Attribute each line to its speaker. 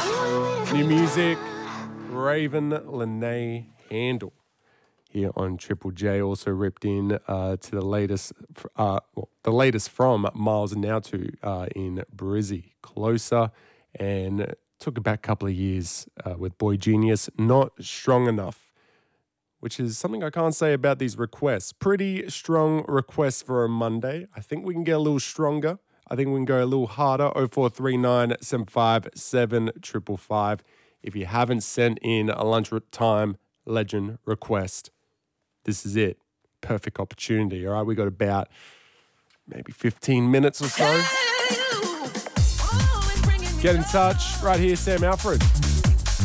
Speaker 1: New music, Raven Lene Handel here on Triple J. Also ripped in to the latest from Miles and Now to in Brizzy, Closer, and took a back couple of years with Boy Genius, Not Strong Enough, which is something I can't say about these requests. Pretty strong requests for a Monday. I think we can get a little stronger. I think we can go a little harder. 0439 757 555. If you haven't sent in a lunchtime legend request, this is it. Perfect opportunity. All right, we got about maybe 15 minutes or so. Get in touch right here, Sam Alfred.